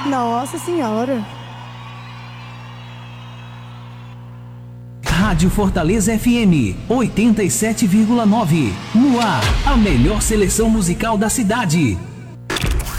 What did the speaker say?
Nossa Senhora. Rádio Fortaleza FM 87,9. No ar, a melhor seleção musical da cidade.